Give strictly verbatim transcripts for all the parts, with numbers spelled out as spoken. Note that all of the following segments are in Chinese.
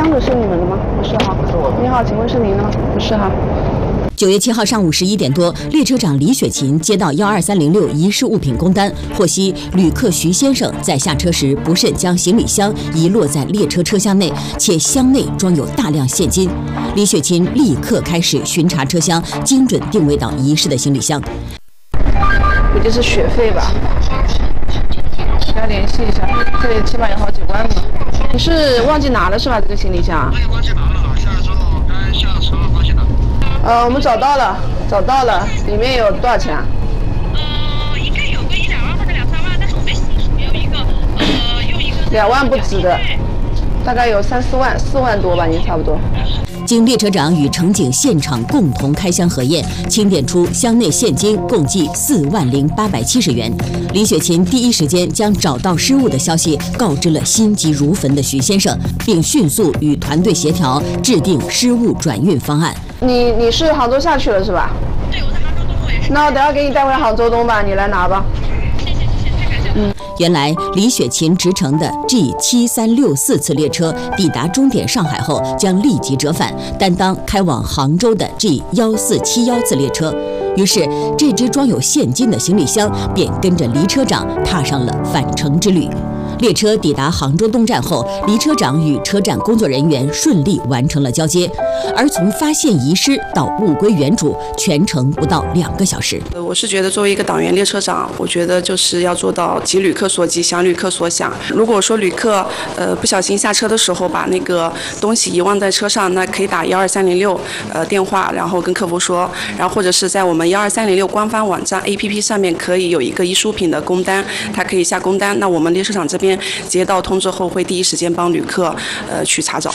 箱子是你们的吗？不是哈，是我的。你好，请问是您呢？不是哈。 九月七号上午十一点多，列车长李雪琴接到幺二三零六遗失物品工单，获悉旅客徐先生在下车时不慎将行李箱遗落在列车车厢内，且箱内装有大量现金。李雪琴立刻开始巡查车厢，精准定位到遗失的行李箱。 估计是学费吧，要联系一下，这里起码有好几万呢。你是忘记拿了是吧？这个行李箱？ 我也忘记拿了，下车了，刚才下车了，忘记拿。 呃，我们找到了，找到了，里面有多少钱？ 呃，应该有个一两万或者两三万，但是我没细数，有一个呃，用一个两万不止的，大概有三四万，四万多吧，也差不多。 经列车长与乘警现场共同开箱核验，清点出箱内现金共计四万零八百七十元。李雪琴第一时间将找到失物的消息告知了心急如焚的徐先生，并迅速与团队协调制定失物转运方案。 你你是杭州下去了是吧？ 对，我在杭州东路也是。 那我等下给你带回杭州东吧，你来拿吧。 谢谢谢谢，太感谢了。 嗯。原来，李雪琴直乘的 G 七三六四次列车抵达终点上海后，将立即折返，担当开往杭州的 G 一四七一次列车。于是，这只装有现金的行李箱便跟着李车长踏上了返程之旅。列车抵达杭州东站后，李车长与车站工作人员顺利完成了交接，而从发现遗失到物归原主，全程不到两个小时。 呃，我是觉得作为一个党员列车长，我觉得就是要做到急旅客所急，想旅客所想。如果说旅客呃不小心下车的时候把那个东西遗忘在车上，那可以打幺二三零六呃电话，然后跟客服说，然后或者是在我们幺二三零六官方网站 A P P 上面可以有一个遗失物品的工单，它可以下工单。那我们列车长这边接到通知后，会第一时间帮旅客呃去查找。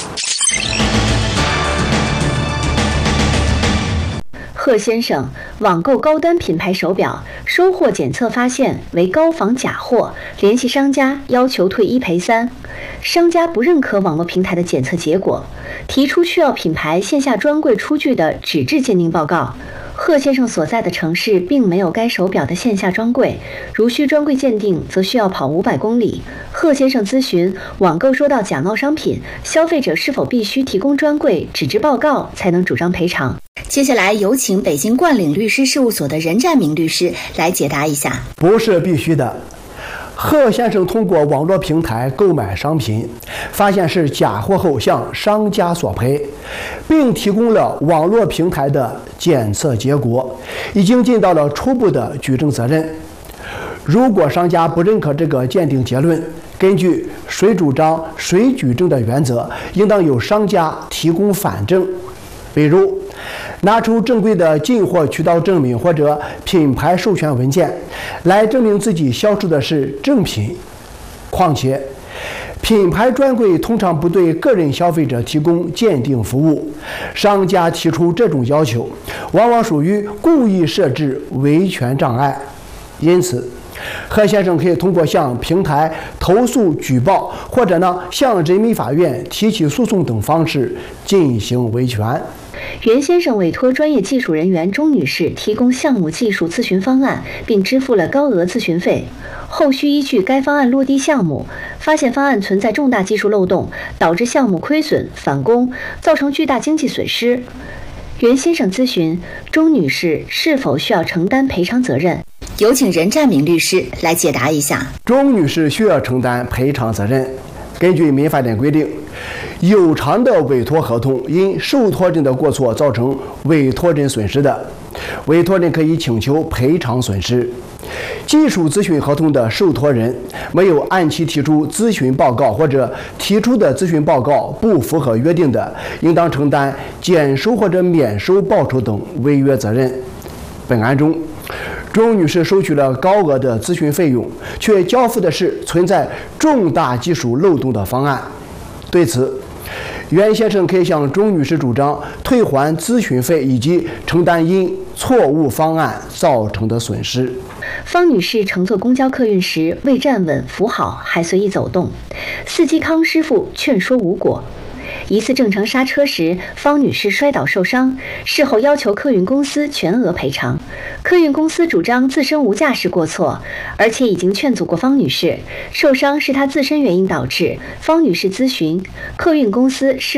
贺先生网购高端品牌手表，收货检测发现为高仿假货，联系商家要求退一赔三。商家不认可网络平台的检测结果，提出需要品牌线下专柜出具的纸质鉴定报告。贺先生所在的城市并没有该手表的线下专柜，如需专柜鉴定，则需要跑五百公里。贺先生咨询网购收到假冒商品，消费者是否必须提供专柜纸质报告才能主张赔偿？接下来有请北京冠领律师事务所的任占明律师来解答一下。 不是必须的。贺先生通过网络平台购买商品，发现是假货后向商家索赔，并提供了网络平台的检测结果，已经尽到了初步的举证责任。如果商家不认可这个鉴定结论，根据谁主张谁举证的原则，应当由商家提供反证，比如拿出正规的进货渠道证明或者品牌授权文件来证明自己销售的是正品。况且，品牌专柜通常不对个人消费者提供鉴定服务，商家提出这种要求，往往属于故意设置维权障碍。因此，贺先生可以通过向平台投诉举报，或者呢向人民法院提起诉讼等方式进行维权。 袁先生委托专业技术人员钟女士提供项目技术咨询方案，并支付了高额咨询费。后续依据该方案落地项目，发现方案存在重大技术漏洞，导致项目亏损返工，造成巨大经济损失。袁先生咨询钟女士是否需要承担赔偿责任，有请任占明律师来解答一下。 钟女士需要承担赔偿责任。根据民法典规定，有偿的委托合同因受托人的过错造成委托人损失的，委托人可以请求赔偿损失。技术咨询合同的受托人没有按期提出咨询报告，或者提出的咨询报告不符合约定的，应当承担减收或者免收报酬等违约责任。本案中，钟女士收取了高额的咨询费用，却交付的是存在重大技术漏洞的方案。对此，袁先生可以向钟女士主张退还咨询费以及承担因错误方案造成的损失。 方女士乘坐公交客运时未站稳扶好，还随意走动，司机康师傅劝说无果。一次正常刹车时，方女士摔倒受伤，事后要求客运公司全额赔偿。客运公司主张自身无驾驶过错，而且已经劝阻过方女士，受伤是她自身原因导致。方女士咨询客运公司是